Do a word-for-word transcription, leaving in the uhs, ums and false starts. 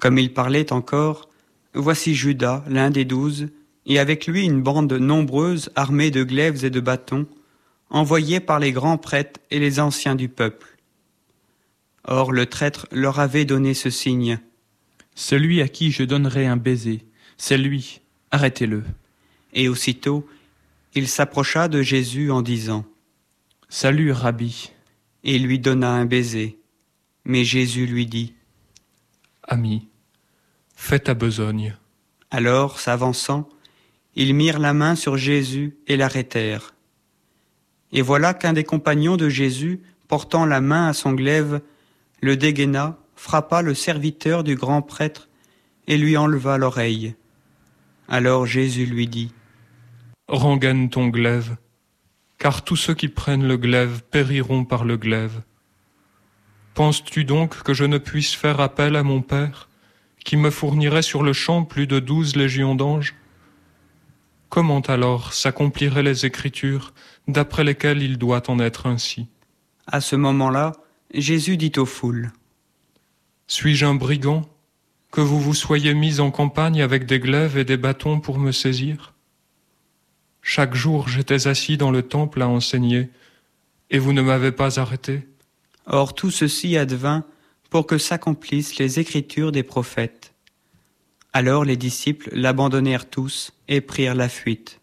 Comme il parlait encore, voici Judas, l'un des douze, et avec lui une bande nombreuse armée de glaives et de bâtons, envoyés par les grands prêtres et les anciens du peuple. Or le traître leur avait donné ce signe. « Celui à qui je donnerai un baiser, c'est lui, arrêtez-le. » Et aussitôt, il s'approcha de Jésus en disant « Salut, Rabbi. » Et il lui donna un baiser. Mais Jésus lui dit « Ami, fais ta besogne. » Alors, s'avançant, ils mirent la main sur Jésus et l'arrêtèrent. Et voilà qu'un des compagnons de Jésus, portant la main à son glaive, le dégaina, frappa le serviteur du grand prêtre et lui enleva l'oreille. Alors Jésus lui dit « Rengaine ton glaive, car tous ceux qui prennent le glaive périront par le glaive. Penses-tu donc que je ne puisse faire appel à mon Père, qui me fournirait sur le champ plus de douze légions d'anges? Comment alors s'accompliraient les Écritures, d'après lesquelles il doit en être ainsi? » À ce moment-là, Jésus dit aux foules « Suis-je un brigand, que vous vous soyez mis en campagne avec des glaives et des bâtons pour me saisir? Chaque jour j'étais assis dans le temple à enseigner, et vous ne m'avez pas arrêté. » Or tout ceci advint pour que s'accomplissent les Écritures des prophètes. Alors les disciples l'abandonnèrent tous et prirent la fuite.